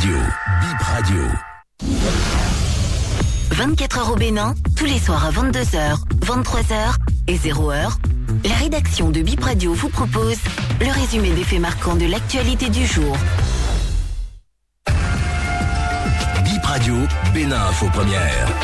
Radio. Bip Radio. 24 heures au Bénin, tous les soirs à 22h, 23h et 0h. La rédaction de Bip Radio vous propose le résumé des faits marquants de l'actualité du jour. Bip Radio, Bénin Info Première.